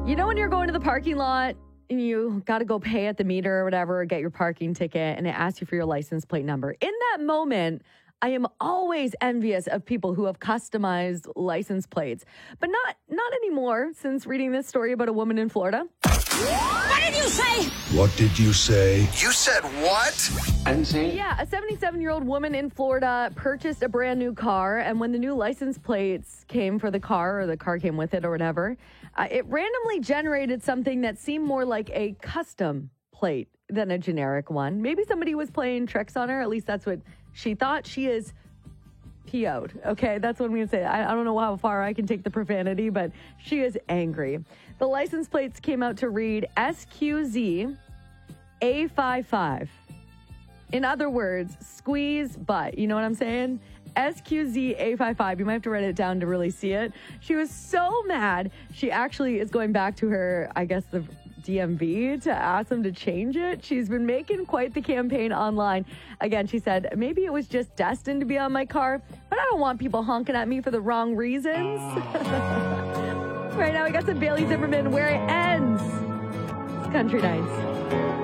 You know when you're going to the parking lot and you got to go pay at the meter or whatever, or get your parking ticket, and it asks you for your license plate number. In that moment, I am always envious of people who have customized license plates, but not anymore since reading this story about a woman in Florida. What did you say? What did you say? You said what? I didn't say it. Yeah, a 77-year-old woman in Florida purchased a brand new car, and when the new license plates came for the car, or the car came with it or whatever, it randomly generated something that seemed more like a custom plate than a generic one. Maybe somebody was playing tricks on her. At least that's what she thought. She is PO'd. Okay, that's what I'm going to say. I don't know how far I can take the profanity, but she is angry. The license plates came out to read SQZ A55. In other words, squeeze butt. You know what I'm saying? SQZ A55. You might have to write it down to really see it. She was so mad. She actually is going back to her, I guess, the DMV to ask them to change it. She's been making quite the campaign online. Again, she said, maybe it was just destined to be on my car, but I don't want people honking at me for the wrong reasons. Right now, I got some Bailey Zimmerman, Where It Ends. It's Country Nights.